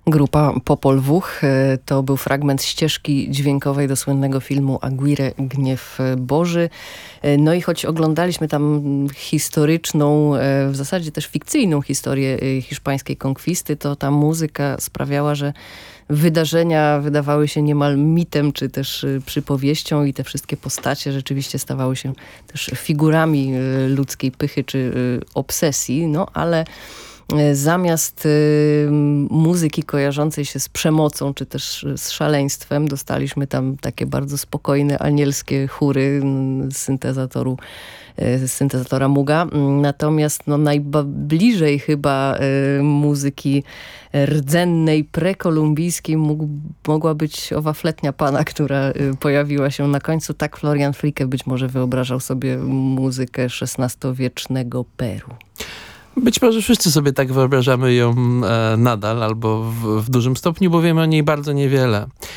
Grupa Popol Vuh to był fragment ścieżki dźwiękowej do słynnego filmu Aguirre Gniew Boży. No i choć oglądaliśmy tam historyczną, w zasadzie też fikcyjną historię hiszpańskiej konkwisty, to ta muzyka sprawiała, że wydarzenia wydawały się niemal mitem, czy też przypowieścią i te wszystkie postacie rzeczywiście stawały się też figurami ludzkiej pychy czy obsesji, no ale zamiast muzyki kojarzącej się z przemocą, czy też z szaleństwem, dostaliśmy tam takie bardzo spokojne, anielskie chóry z syntezatora Muga. Natomiast najbliżej chyba muzyki rdzennej, prekolumbijskiej mogła być owa fletnia pana, która pojawiła się na końcu. Tak Florian Fricke być może wyobrażał sobie muzykę XVI-wiecznego Peru. Być może wszyscy sobie tak wyobrażamy ją nadal, albo w dużym stopniu, bo wiemy o niej bardzo niewiele.